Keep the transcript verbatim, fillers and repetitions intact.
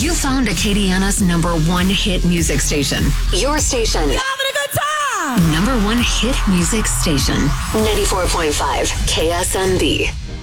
You found Acadiana's number one hit music station. Your station. You're having a good time. Number one hit music station. ninety-four point five K S M B.